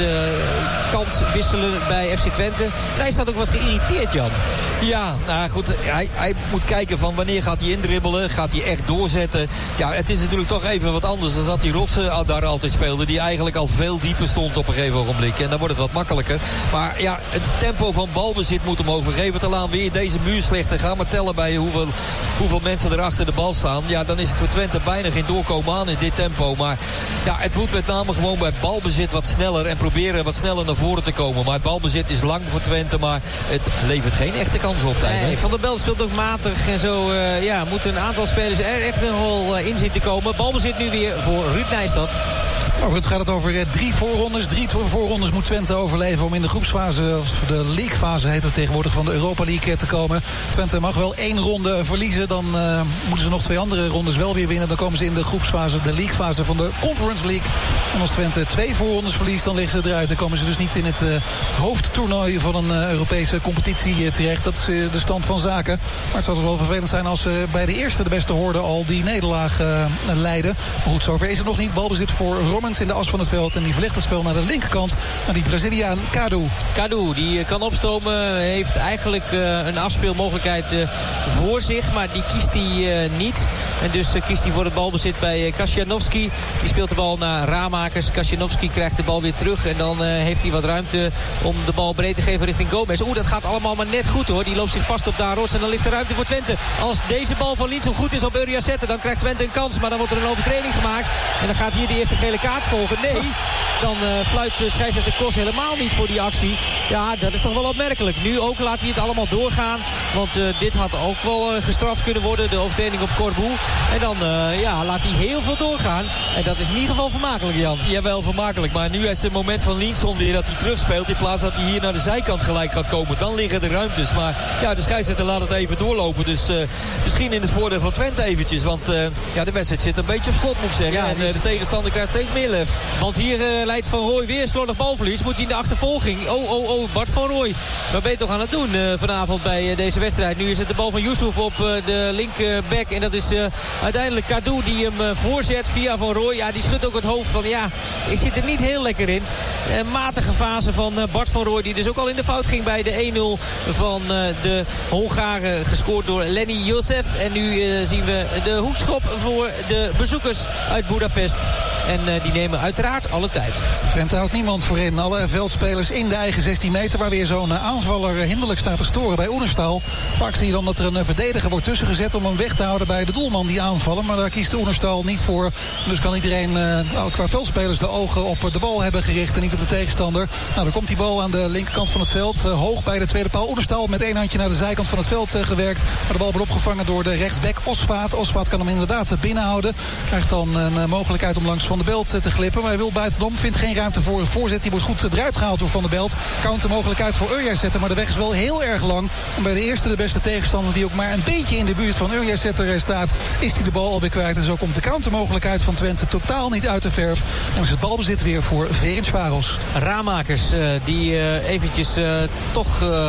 kant wisselen bij FC Twente. Hij staat ook wat geïrriteerd, Jan. Ja, nou goed, hij moet kijken van wanneer gaat hij indribbelen. Gaat hij echt doorzetten. Ja, het is natuurlijk toch even wat anders dan dat die Rotsen daar altijd speelde. Die eigenlijk al veel dieper stond op een gegeven ogenblik. En dan wordt het wat makkelijker. Maar ja, het tempo van balbezit moet omhoog. Geven te laan weer deze muur slechter. Ga maar tellen bij hoeveel mensen er achter de bal staan. Ja, dan is het voor Twente bijna geen doorkomen aan in dit tempo. Maar ja, het moet met name gewoon bij balbezit wat sneller. En proberen wat sneller naar voren te komen. Maar het balbezit is lang voor Twente. Maar het levert geen echte kans op. Nee, Van der Belt speelt ook matig. En zo moeten een aantal spelers er echt nog wel in zien te komen. Balbezit nu weer voor Ruud Nijstad. Overigens gaat het over 3 voorrondes. 3 voorrondes moet Twente overleven om in de groepsfase, of de leaguefase heet het tegenwoordig, van de Europa League te komen. Twente mag wel 1 ronde verliezen. Dan moeten ze nog 2 andere rondes wel weer winnen. Dan komen ze in de groepsfase, de leaguefase van de Conference League. En als Twente 2 voorrondes verliest, dan liggen ze eruit. Dan komen ze dus niet in het hoofdtoernooi van een Europese competitie terecht. Dat is de stand van zaken. Maar het zou toch wel vervelend zijn als ze bij de eerste, de beste hoorde, al die nederlaag leiden. Maar goed, zover is het nog niet. Balbezit voor Rommens in de as van het veld. En die verlegt het spel naar de linkerkant. Naar die Braziliaan Cadu. Cadu, die kan opstomen. Heeft eigenlijk een afspeelmogelijkheid voor zich. Maar die kiest hij niet. En dus kiest hij voor het balbezit bij Kasjanovski. Die speelt de bal naar Ramakers. Kasjanovski krijgt de bal weer terug. En dan heeft hij wat ruimte om de bal breed te geven richting Gomez. Dat gaat allemaal maar net goed, hoor. Die loopt zich vast op Daarots. En dan ligt er ruimte voor Twente. Als deze bal van Linsel goed is op Uriasette, dan krijgt Twente een kans. Maar dan wordt er een overtreding gemaakt. En dan gaat hier de eerste gele kaart volgen. Nee, dan fluit scheidsrechter Kos helemaal niet voor die actie. Ja, dat is toch wel opmerkelijk. Nu ook laat hij het allemaal doorgaan. Want dit had ook wel gestraft kunnen worden. De overtreding op Corbu. En dan laat hij heel veel doorgaan. En dat is in ieder geval vermakelijk, Jan. Jawel, vermakelijk. Maar nu is het moment van Linsson weer dat hij terugspeelt. In plaats dat hij hier naar de zijkant gelijk gaat komen. Dan liggen de ruimtes. Maar ja, de scheidsrechter laat het even doorlopen. Dus misschien in het voordeel van Twente eventjes. Want de wedstrijd zit een beetje op slot, moet ik zeggen. Ja, en de tegenstander krijgt steeds meer lef. Want hier leidt Van Rooij weer slordig balverlies. Moet hij in de achtervolging. Bart Van Rooij. Wat ben je toch aan het doen vanavond bij deze wedstrijd? Nu is het de bal van Yusuf op de linkerback. En dat is uiteindelijk Cadu die hem voorzet via Van Rooij. Ja, die schudt ook het hoofd van ik zit er niet heel lekker in. Matige fase van Bart Van Rooij. Die dus ook al in de fout ging bij de 1-0 van de Hongaren. Gescoord door Lenny Josef. En nu zien we de hoekschop voor de bezoekers uit Budapest. En die nemen uiteraard alle tijd. Twente houdt niemand voorin. Alle veldspelers in de eigen 16 meter... waar weer zo'n aanvaller hinderlijk staat te storen bij Oenerstal. Vaak zie je dan dat er een verdediger wordt tussengezet... om hem weg te houden bij de doelman die aanvallen. Maar daar kiest Oenerstal niet voor. Dus kan iedereen qua veldspelers de ogen op de bal hebben gericht... en niet op de tegenstander. Nou, dan komt die bal aan de linkerkant van het veld. Hoog bij de tweede paal. Oenerstal met 1 handje naar de zijkant van het veld gewerkt. Maar de bal wordt opgevangen door de rechtsback Osvaat. Osvaat kan hem inderdaad binnenhouden. Krijgt dan een mogelijkheid om langs Van der Belt te glippen. Maar hij wil buitenom. Vindt geen ruimte voor een voorzet. Die wordt goed eruit gehaald door Van der Belt. Countermogelijkheid voor Uriasette. Maar de weg is wel heel erg lang. En bij de eerste de beste tegenstander die ook maar een beetje in de buurt van Uriasette staat, is hij de bal alweer kwijt. En zo komt de countermogelijkheid van Twente totaal niet uit de verf. En is het balbezit weer voor Ferencváros. Ramakers die eventjes toch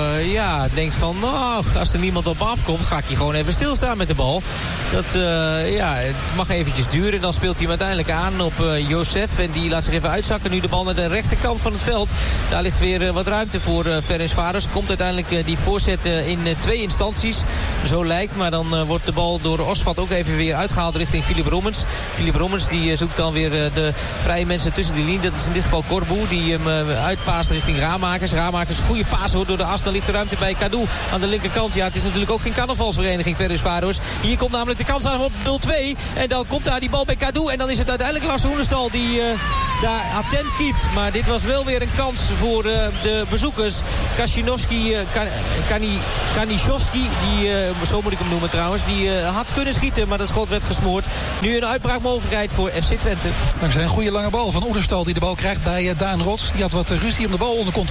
denkt van als er niemand op afkomt, ga ik hier gewoon even stilstaan met de bal. Dat het mag eventjes duren. Dan speelt hij hem uiteindelijk aan op Josef. En die laat zich even uitzakken. Nu de bal naar de rechterkant van het veld. Daar ligt weer wat ruimte voor Ferencváros. Komt uiteindelijk die voorzet in 2 instanties. Zo lijkt. Maar dan wordt de bal door Osvat ook even weer uitgehaald richting Filip Roemens. Filip Roemens die zoekt dan weer de vrije mensen tussen die linie. Dat is in dit geval Corbu. Die hem uitpaast richting Ramakers. Ramakers, goede paas hoor door de as. Dan ligt de ruimte bij Kadou aan de linkerkant. Ja, het is natuurlijk ook geen carnavalsvereniging Ferencváros. Hier komt namelijk de kans aan op 0-2. En dan komt daar die bal bij Kadou. En dan is het uiteindelijk Lasse Hoenestal die daar attent keept. Maar dit was wel weer een kans voor de bezoekers. Kaniszewski, zo moet ik hem noemen trouwens. Die had kunnen schieten, maar dat schot werd gesmoord. Nu een uitbraakmogelijkheid voor FC Twente. Dankzij een goede lange bal van Oenerstal die de bal krijgt bij Daan Rots. Die had wat ruzie om de bal onder controle